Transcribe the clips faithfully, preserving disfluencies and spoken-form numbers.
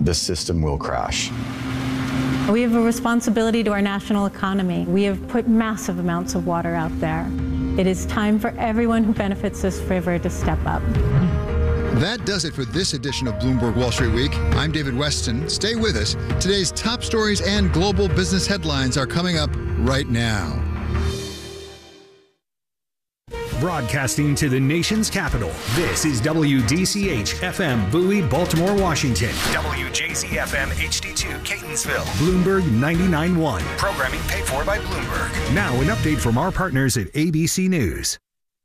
the system will crash. We have a responsibility to our national economy. We have put massive amounts of water out there. It is time for everyone who benefits this river to step up. That does it for this edition of Bloomberg Wall Street Week. I'm David Weston. Stay with us. Today's top stories and global business headlines are coming up right now. Broadcasting to the nation's capital, this is W D C H F M Bowie, Baltimore, Washington. W J Z F M H D two, Catonsville. Bloomberg ninety-nine point one. Programming paid for by Bloomberg. Now an update from our partners at A B C News.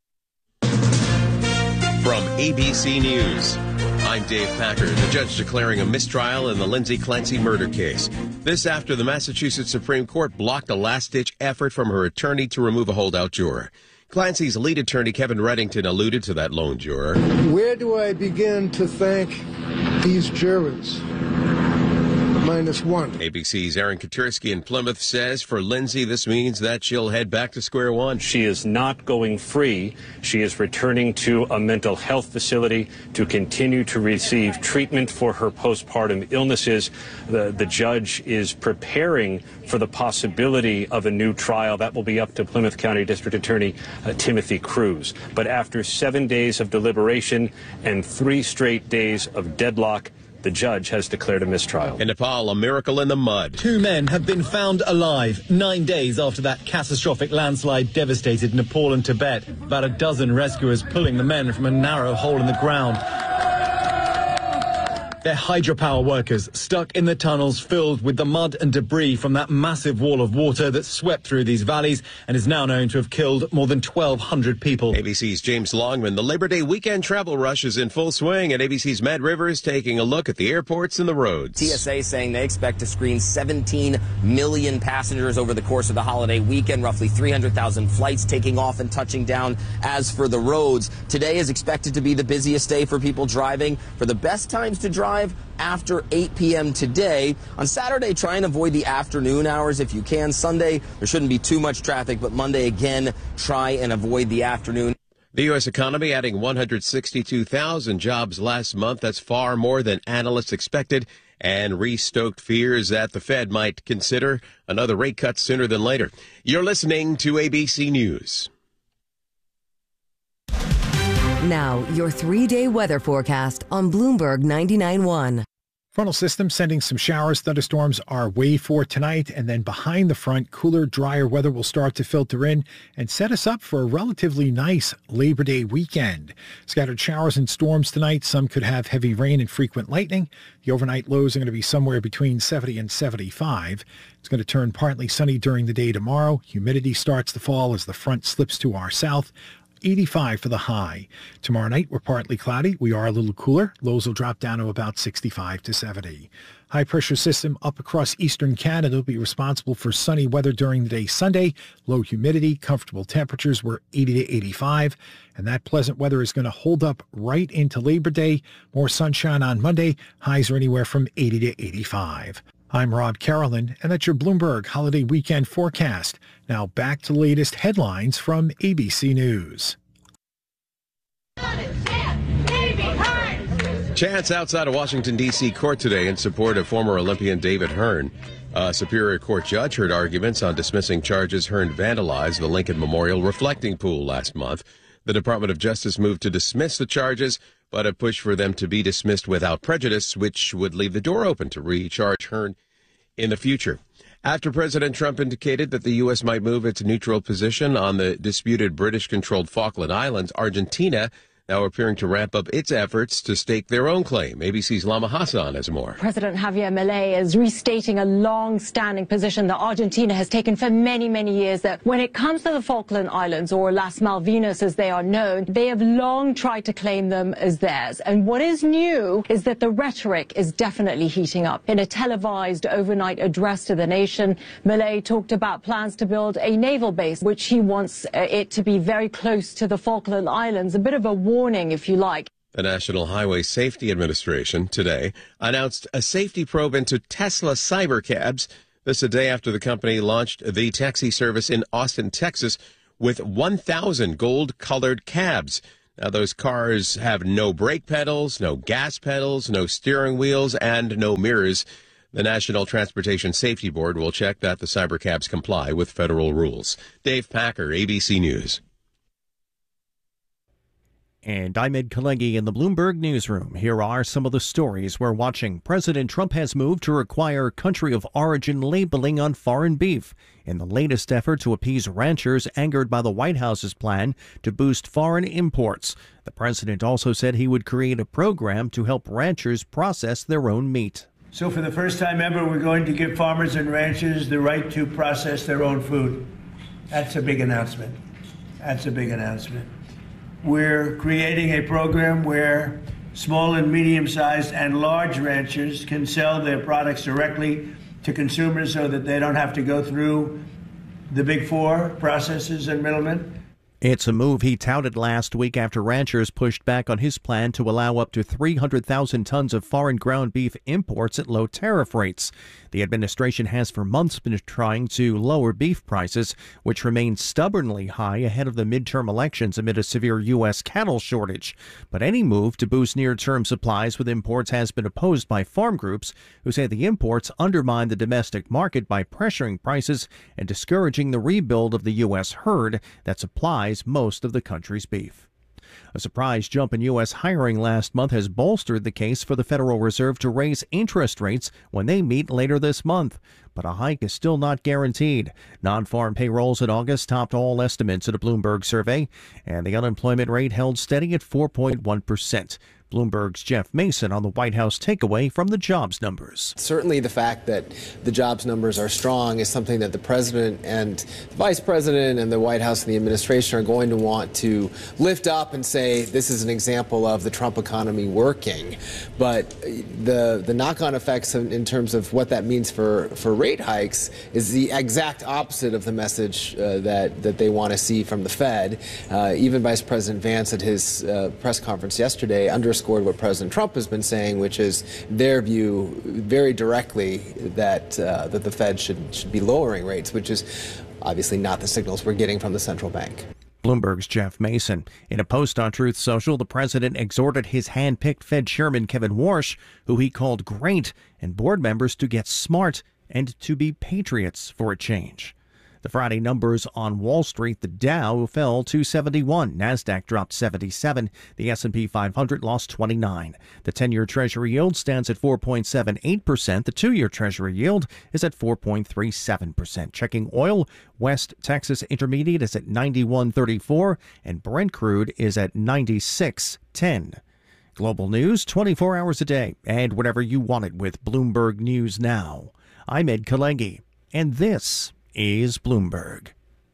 From A B C News, I'm Dave Packer. The judge declaring a mistrial in the Lindsay Clancy murder case. This after the Massachusetts Supreme Court blocked a last-ditch effort from her attorney to remove a holdout juror. Clancy's lead attorney, Kevin Reddington, alluded to that lone juror. Where do I begin to thank these jurors? Minus one. A B C's Aaron Katursky in Plymouth says for Lindsay, this means that she'll head back to square one. She is not going free. She is returning to a mental health facility to continue to receive treatment for her postpartum illnesses. The, the judge is preparing for the possibility of a new trial. That will be up to Plymouth County District Attorney uh, Timothy Cruz. But after seven days of deliberation and three straight days of deadlock, the judge has declared a mistrial. In Nepal, a miracle in the mud. Two men have been found alive nine days after that catastrophic landslide devastated Nepal and Tibet. About a dozen rescuers pulling the men from a narrow hole in the ground. They're hydropower workers stuck in the tunnels filled with the mud and debris from that massive wall of water that swept through these valleys and is now known to have killed more than twelve hundred people. A B C's James Longman. The Labor Day weekend travel rush is in full swing, and A B C's Matt Rivers taking a look at the airports and the roads. T S A saying they expect to screen seventeen million passengers over the course of the holiday weekend, roughly three hundred thousand flights taking off and touching down. As for the roads, today is expected to be the busiest day for people driving. For the best times to drive, after eight p.m. today. On Saturday, try and avoid the afternoon hours if you can. Sunday, there shouldn't be too much traffic, but Monday, again, try and avoid the afternoon. The U S economy adding one hundred sixty-two thousand jobs last month. That's far more than analysts expected, and restoked fears that the Fed might consider another rate cut sooner than later. You're listening to A B C News. Now, your three-day weather forecast on Bloomberg ninety-nine point one. Frontal system sending some showers. Thunderstorms our way for tonight, and then behind the front, cooler, drier weather will start to filter in and set us up for a relatively nice Labor Day weekend. Scattered showers and storms tonight. Some could have heavy rain and frequent lightning. The overnight lows are going to be somewhere between seventy and seventy-five. It's going to turn partly sunny during the day tomorrow. Humidity starts to fall as the front slips to our south. eighty-five for the high. Tomorrow night, we're partly cloudy. We are a little cooler. Lows will drop down to about sixty-five to seventy. High pressure system up across eastern Canada will be responsible for sunny weather during the day Sunday. Low humidity, comfortable temperatures were eighty to eighty-five. And that pleasant weather is going to hold up right into Labor Day. More sunshine on Monday. Highs are anywhere from eighty to eighty-five. I'm Rob Carolyn, and that's your Bloomberg Holiday Weekend forecast. Now back to the latest headlines from A B C News. Chants outside a Washington, D C court today in support of former Olympian David Hearn. A Superior Court judge heard arguments on dismissing charges Hearn vandalized the Lincoln Memorial reflecting pool last month. The Department of Justice moved to dismiss the charges, but a push for them to be dismissed without prejudice, which would leave the door open to recharge Hearn in the future. After President Trump indicated that the U S might move its neutral position on the disputed British-controlled Falkland Islands, Argentina now appearing to ramp up its efforts to stake their own claim. A B C's Lama Hassan has more. President Javier Milei is restating a long-standing position that Argentina has taken for many, many years, that when it comes to the Falkland Islands, or Las Malvinas as they are known, they have long tried to claim them as theirs. And what is new is that the rhetoric is definitely heating up. In a televised overnight address to the nation, Milei talked about plans to build a naval base, which he wants uh, it to be very close to the Falkland Islands, a bit of a warning, if you like. The National Highway Safety Administration today announced a safety probe into Tesla cybercabs. This a day after the company launched the taxi service in Austin, Texas, with one thousand gold-colored cabs. Now, those cars have no brake pedals, no gas pedals, no steering wheels, and no mirrors. The National Transportation Safety Board will check that the cybercabs comply with federal rules. Dave Packer, A B C News. And I'm Ed Kalegi in the Bloomberg Newsroom. Here are some of the stories we're watching. President Trump has moved to require country of origin labeling on foreign beef in the latest effort to appease ranchers angered by the White House's plan to boost foreign imports. The president also said he would create a program to help ranchers process their own meat. So for the first time ever, we're going to give farmers and ranchers the right to process their own food. That's a big announcement. That's a big announcement. We're creating a program where small and medium-sized and large ranchers can sell their products directly to consumers so that they don't have to go through the big four processors and middlemen. It's a move he touted last week after ranchers pushed back on his plan to allow up to three hundred thousand tons of foreign ground beef imports at low tariff rates. The administration has for months been trying to lower beef prices, which remain stubbornly high ahead of the midterm elections amid a severe U S cattle shortage. But any move to boost near-term supplies with imports has been opposed by farm groups who say the imports undermine the domestic market by pressuring prices and discouraging the rebuild of the U S herd that supplies most of the country's beef. A surprise jump in U S hiring last month has bolstered the case for the Federal Reserve to raise interest rates when they meet later this month. But a hike is still not guaranteed. Non-farm payrolls in August topped all estimates in a Bloomberg survey, and the unemployment rate held steady at four point one percent. Bloomberg's Jeff Mason on the White House takeaway from the jobs numbers. Certainly the fact that the jobs numbers are strong is something that the president and the vice president and the White House and the administration are going to want to lift up and say this is an example of the Trump economy working. But the the knock-on effects in, in terms of what that means for, for rate hikes is the exact opposite of the message uh, that, that they want to see from the Fed. Uh, even Vice President Vance at his uh, press conference yesterday underscored what President Trump has been saying, which is their view very directly that uh, that the Fed should should be lowering rates, which is obviously not the signals we're getting from the central bank. Bloomberg's Jeff Mason. In a post on Truth Social, the president exhorted his hand-picked Fed chairman Kevin Warsh, who he called great, and board members to get smart and to be patriots for a change. The Friday numbers on Wall Street, the Dow fell two seventy-one, Nasdaq dropped seventy-seven, the S and P five hundred lost twenty-nine. The ten-year Treasury yield stands at four point seven eight percent. The two-year Treasury yield is at four point three seven percent. Checking oil, West Texas Intermediate is at ninety-one thirty-four, and Brent crude is at ninety-six ten. Global news twenty-four hours a day, and whenever you want it with Bloomberg News Now. I'm Ed Kalegi, and this is Bloomberg.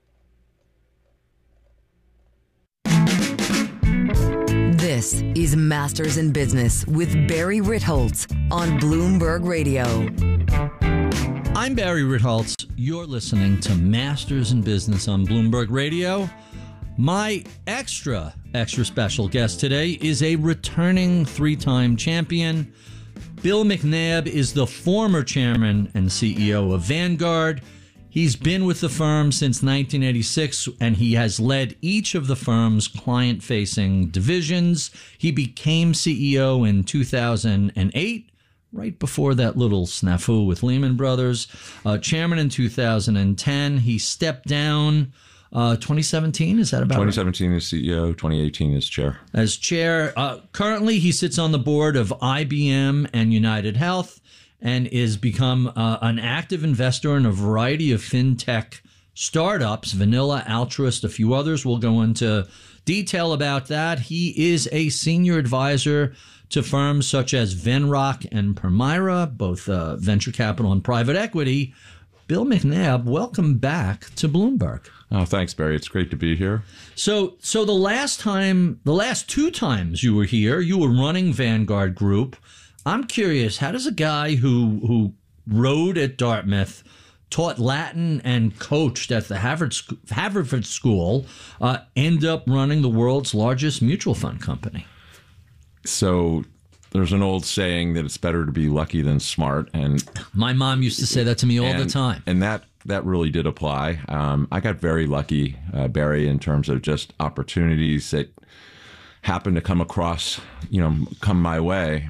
This is Masters in Business with Barry Ritholtz on Bloomberg Radio. I'm Barry Ritholtz. You're listening to Masters in Business on Bloomberg Radio. My extra, extra special guest today is a returning three-time champion. Bill McNabb is the former chairman and C E O of Vanguard. He's been with the firm since nineteen eighty-six, and he has led each of the firm's client-facing divisions. He became C E O in two thousand eight, right before that little snafu with Lehman Brothers. Uh, chairman in two thousand ten. He stepped down uh, twenty seventeen. Is that about twenty seventeen right? As C E O, twenty eighteen as chair. As chair. Uh, currently, he sits on the board of I B M and United Health, and is become uh, an active investor in a variety of fintech startups, Vanilla, Altruist, a few others. We'll go into detail about that. He is a senior advisor to firms such as Venrock and Permira, both uh, venture capital and private equity. Bill McNabb, welcome back to Bloomberg. Oh, thanks, Barry. It's great to be here. So, so the last time, the last two times you were here, you were running Vanguard Group. I'm curious, how does a guy who who rode at Dartmouth, taught Latin, and coached at the Harvard, Haverford School uh, end up running the world's largest mutual fund company? So there's an old saying that it's better to be lucky than smart. And my mom used to say that to me all and, the time. And that, that really did apply. Um, I got very lucky, uh, Barry, in terms of just opportunities that happened to come across, you know, come my way.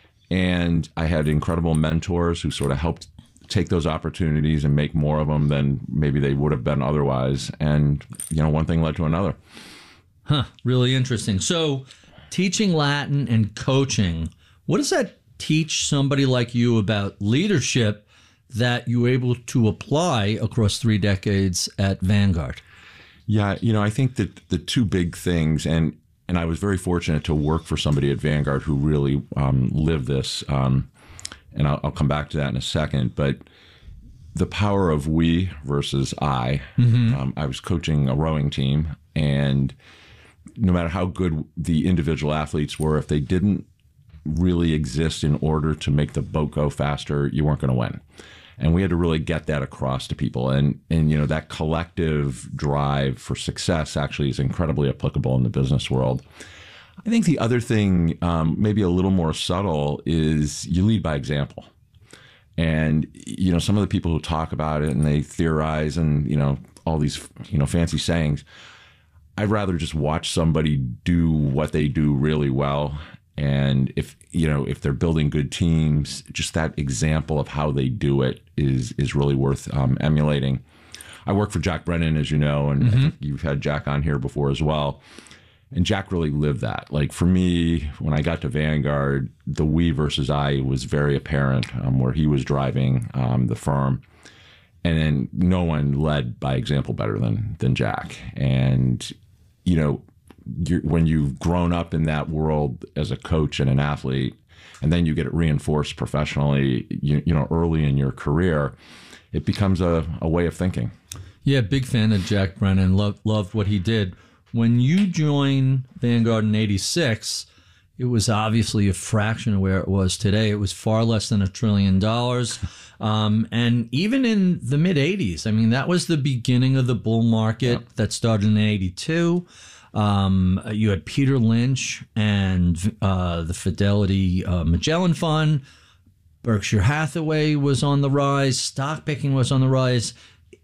And I had incredible mentors who sort of helped take those opportunities and make more of them than maybe they would have been otherwise. And, you know, one thing led to another. Huh. Really interesting. So teaching Latin and coaching, what does that teach somebody like you about leadership that you were able to apply across three decades at Vanguard? Yeah, you know, I think that the two big things, and and I was very fortunate to work for somebody at Vanguard who really um, lived this, um, and I'll, I'll come back to that in a second, but the power of we versus I. Mm-hmm. Um, I was coaching a rowing team, and no matter how good the individual athletes were, if they didn't really exist in order to make the boat go faster, you weren't going to win. And we had to really get that across to people. And, and, you know, that collective drive for success actually is incredibly applicable in the business world. I think the other thing, um, maybe a little more subtle, is you lead by example. And, you know, some of the people who talk about it and they theorize and, you know, all these, you know, fancy sayings, I'd rather just watch somebody do what they do really well. And if, you know, if they're building good teams, just that example of how they do it is is really worth um, emulating. I work for Jack Brennan, as you know, and mm-hmm. I think you've had Jack on here before as well. And Jack really lived that. Like for me, when I got to Vanguard, the we versus I was very apparent, um, where he was driving um, the firm. And then no one led by example better than than Jack. And, you know, You're, when you've grown up in that world as a coach and an athlete, and then you get it reinforced professionally, you, you know, early in your career, it becomes a, a way of thinking. Yeah, big fan of Jack Brennan. Loved, loved what he did. When you joined Vanguard in eighty-six, it was obviously a fraction of where it was today. It was far less than a trillion dollars. Um, and even in the mid-eighties, I mean, that was the beginning of the bull market yep. that started in eighty-two. Um, you had Peter Lynch and uh, the Fidelity uh, Magellan Fund. Berkshire Hathaway was on the rise. Stock picking was on the rise.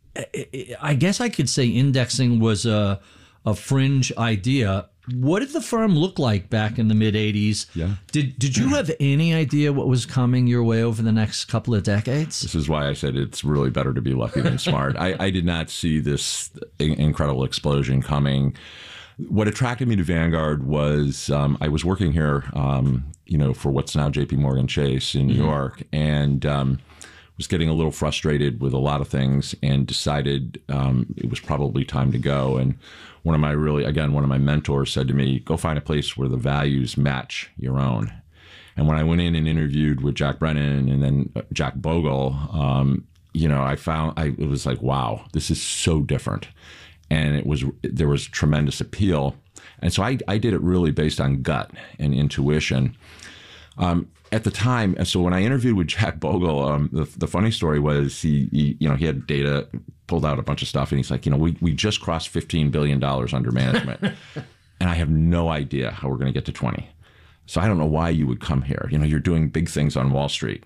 I guess I could say indexing was a, a fringe idea. What did the firm look like back in the mid-eighties? Yeah. Did Did you have any idea what was coming your way over the next couple of decades? This is why I said it's really better to be lucky than smart. I, I did not see this incredible explosion coming. What attracted me to Vanguard was um, I was working here, um, you know, for what's now J P Morgan Chase in New mm-hmm. York, and um, was getting a little frustrated with a lot of things, and decided um, it was probably time to go. And one of my really, again, one of my mentors said to me, "Go find a place where the values match your own." And when I went in and interviewed with Jack Brennan and then Jack Bogle, um, you know, I found I it was like, wow, this is so different. And it was there was tremendous appeal. And so I, I did it really based on gut and intuition. Um, at the time, and so when I interviewed with Jack Bogle, um, the, the funny story was he, he, you know, he had data, pulled out a bunch of stuff, and he's like, you know, we, we just crossed fifteen billion dollars under management. And I have no idea how we're going to get to twenty. So I don't know why you would come here. You know, you're doing big things on Wall Street.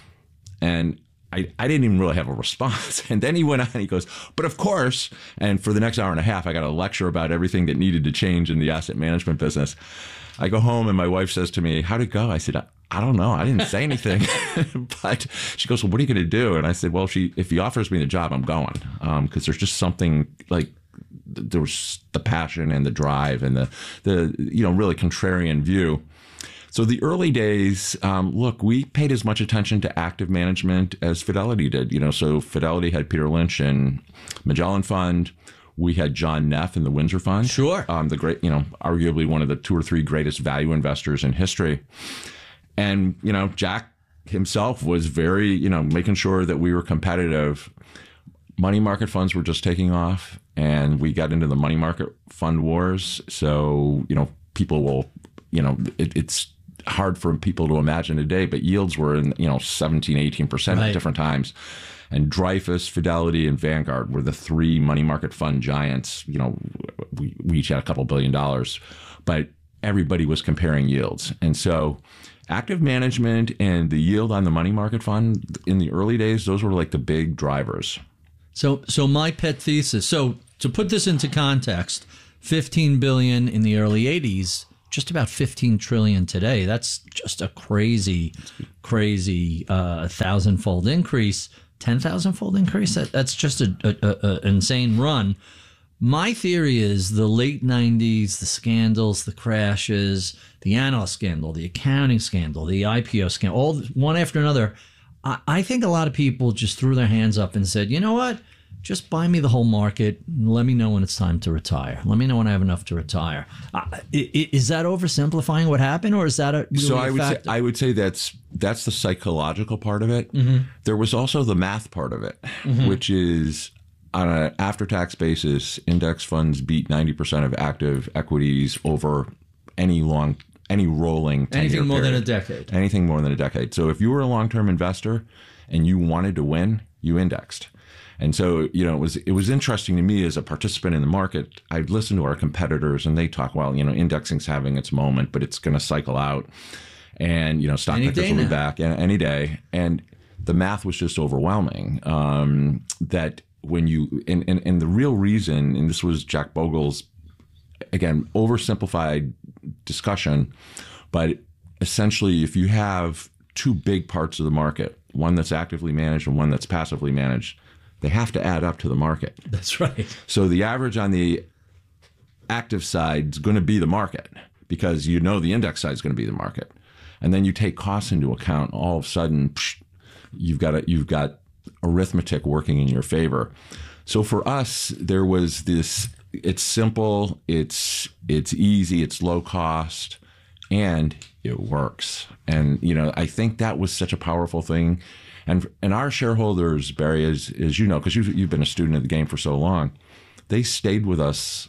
And I, I didn't even really have a response. And then he went on and he goes, but of course, and for the next hour and a half, I got a lecture about everything that needed to change in the asset management business. I go home and my wife says to me, how'd it go? I said, I, I don't know. I didn't say anything. But she goes, well, what are you going to do? And I said, well, she, if he offers me the job, I'm going. Um, because there's just something like, there was the passion and the drive and the, the you know, really contrarian view. So the early days, um, look, we paid as much attention to active management as Fidelity did. You know, so Fidelity had Peter Lynch and Magellan Fund. We had John Neff in the Windsor Fund. Sure. Um, the great, you know, arguably one of the two or three greatest value investors in history. And, you know, Jack himself was very, you know, making sure that we were competitive. Money market funds were just taking off, and we got into the money market fund wars. So, you know, people will, you know, it, it's hard for people to imagine today, but yields were in, you know, seventeen, eighteen percent right. at different times. And Dreyfus, Fidelity, and Vanguard were the three money market fund giants. You know, we, we each had a couple billion dollars, but everybody was comparing yields. And so active management and the yield on the money market fund in the early days, those were like the big drivers. So, so my pet thesis, so to put this into context, fifteen billion dollars in the early eighties, just about fifteen trillion today. That's just a crazy, crazy uh, thousand-fold increase, ten thousand-fold increase. That, that's just a, a, a, a insane run. My theory is the late nineties, the scandals, the crashes, the analyst scandal, the accounting scandal, the I P O scandal, all one after another. I, I think a lot of people just threw their hands up and said, you know what? Just buy me the whole market. Let me know when it's time to retire. Let me know when I have enough to retire. Uh, is that oversimplifying what happened, or is that a really so? I a would factor? say I would say that's that's the psychological part of it. Mm-hmm. There was also the math part of it, Mhm. which is on an after-tax basis, index funds beat ninety percent of active equities over any long, any rolling ten-year Anything more than period. a decade. Anything more than a decade. So if you were a long-term investor and you wanted to win, you indexed. And so, you know, it was it was interesting to me as a participant in the market. I'd listen to our competitors and they talk, well, you know, indexing's having its moment, but it's going to cycle out. And, you know, stock Any pickers day will be now. back any day. And the math was just overwhelming. Um, that when you, and, and, and the real reason, and this was Jack Bogle's, again, oversimplified discussion, but essentially if you have two big parts of the market, one that's actively managed and one that's passively managed, they have to add up to the market. That's right. So the average on the active side is going to be the market because you know the index side is going to be the market. And then you take costs into account, all of a sudden, psh, you've got a, you've got arithmetic working in your favor. So for us, there was this, it's simple, it's it's easy, it's low cost, and it works. And, you know, I think that was such a powerful thing. And and our shareholders, Barry, as, as you know, because you've, you've been a student of the game for so long, they stayed with us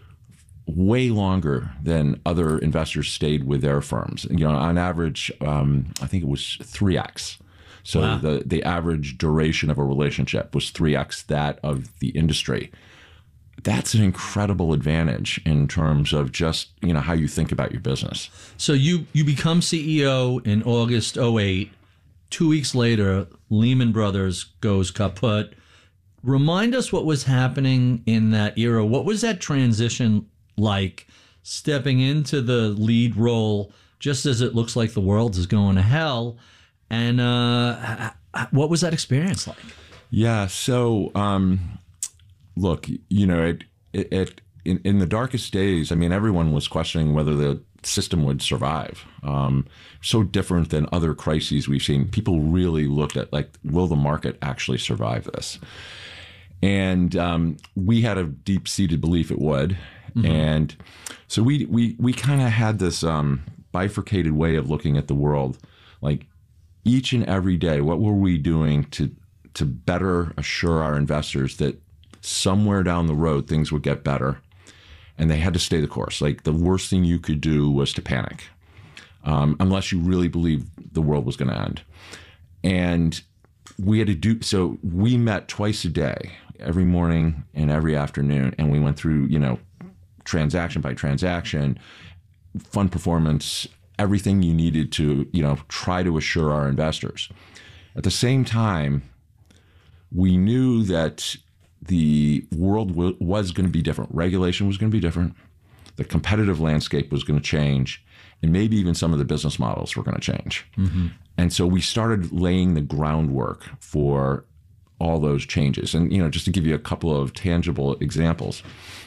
way longer than other investors stayed with their firms. You know, on average, um, I think it was three X. So Wow. the, the average duration of a relationship was three X that of the industry. That's an incredible advantage in terms of just, you know, how you think about your business. So you, you become C E O in August oh eight. Two weeks later, Lehman Brothers goes kaput. Remind us what was happening in that era. What was that transition like, stepping into the lead role just as it looks like the world is going to hell? And uh, what was that experience like? Yeah. So, um, look, you know, it, it, it in, in the darkest days, I mean, everyone was questioning whether the system would survive. Um, so different than other crises we've seen. People really looked at, like, will the market actually survive this? And um, we had a deep-seated belief it would. Mm-hmm. And so we we we kind of had this um, bifurcated way of looking at the world. Like, each and every day, what were we doing to to better assure our investors that somewhere down the road things would get better, and they had to stay the course. Like, the worst thing you could do was to panic, um, unless you really believed the world was going to end. And we had to do, so we met twice a day, every morning and every afternoon, and we went through, you know, transaction by transaction, fund performance, everything you needed to, you know, try to assure our investors. At the same time, we knew that the world w- was going to be different. Regulation was going to be different. The competitive landscape was going to change. And maybe even some of the business models were going to change. Mm-hmm. And so we started laying the groundwork for all those changes. And, you know, just to give you a couple of tangible examples,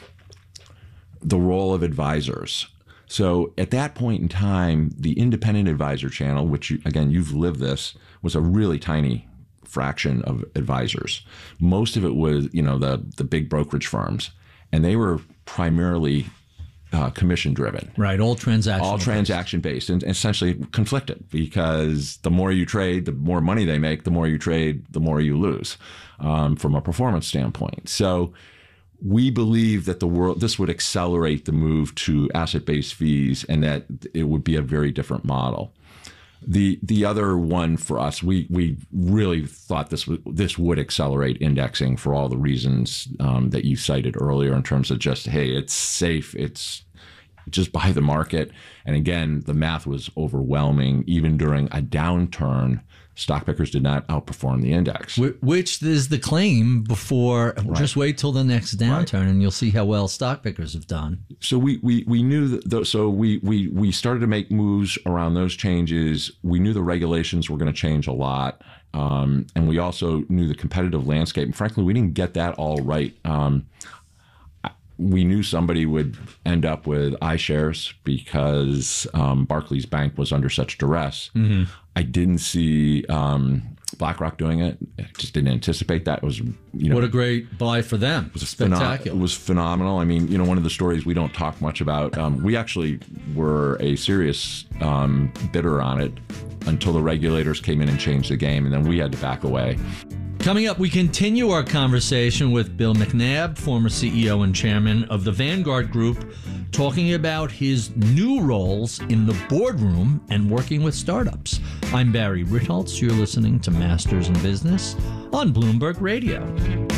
the role of advisors. So at that point in time, the independent advisor channel, which, you, again, you've lived this, was a really tiny fraction of advisors. Most of it was, you know, the the big brokerage firms, and they were primarily uh, commission driven. Right, all transaction all transaction based, and essentially conflicted, because the more you trade, the more money they make. The more you trade, the more you lose, um, from a performance standpoint. So we believe that the world, this would accelerate the move to asset based fees, and that it would be a very different model. The the other one for us, we we really thought this would this would accelerate indexing for all the reasons um, that you cited earlier, in terms of just, hey, it's safe, it's just buy the market. And again, the math was overwhelming. Even during a downturn, stock pickers did not outperform the index. Which is the claim before, right. Just wait till the next downturn, right. And you'll see how well stock pickers have done. So we we, we knew that, th- so we, we, we started to make moves around those changes. We knew the regulations were going to change a lot. Um, and we also knew the competitive landscape. And frankly, we didn't get that all right. Um, we knew somebody would end up with iShares because um, Barclays Bank was under such duress. Mm-hmm. I didn't see um, BlackRock doing it. I just didn't anticipate that. It was, you know, what a great buy for them. It was spectacular. Phenom- it was phenomenal. I mean, you know, one of the stories we don't talk much about. Um, we actually were a serious um, bidder on it until the regulators came in and changed the game, and then we had to back away. Coming up, we continue our conversation with Bill McNabb, former C E O and chairman of the Vanguard Group, talking about his new roles in the boardroom and working with startups. I'm Barry Ritholtz. You're listening to Masters in Business on Bloomberg Radio.